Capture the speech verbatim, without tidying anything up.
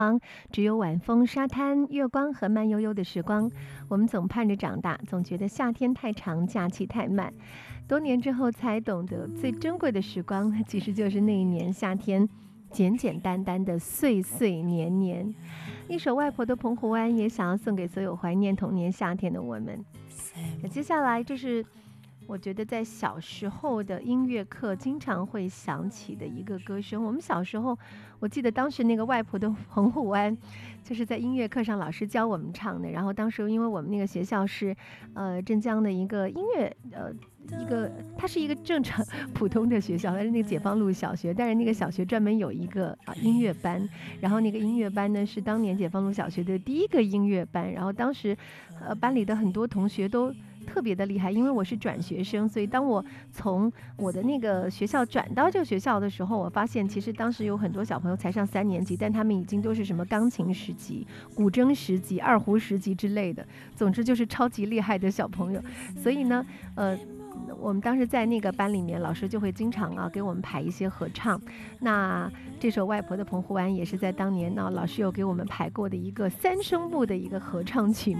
只有晚风、沙滩、月光和慢悠悠的时光。我们总盼着长大，总觉得夏天太长，假期太慢。多年之后才懂得，最珍贵的时光其实就是那一年夏天，简简单单的岁岁年年。一首外婆的澎湖湾也想要送给所有怀念童年夏天的我们。那接下来就是我觉得在小时候的音乐课经常会响起的一个歌声。我们小时候，我记得当时那个外婆的澎湖湾，就是在音乐课上老师教我们唱的。然后当时因为我们那个学校是，呃，镇江的一个音乐，呃，一个它是一个正常普通的学校，它是那个解放路小学，但是那个小学专门有一个啊音乐班，然后那个音乐班呢是当年解放路小学的第一个音乐班。然后当时，呃，班里的很多同学都特别的厉害，因为我是转学生，所以当我从我的那个学校转到这个学校的时候，我发现其实当时有很多小朋友才上三年级，但他们已经都是什么钢琴十级、古筝十级、二胡十级之类的，总之就是超级厉害的小朋友。所以呢，呃。我们当时在那个班里面，老师就会经常啊给我们排一些合唱。那这首《外婆的澎湖湾》也是在当年呢，老师有给我们排过的一个三声部的一个合唱曲目。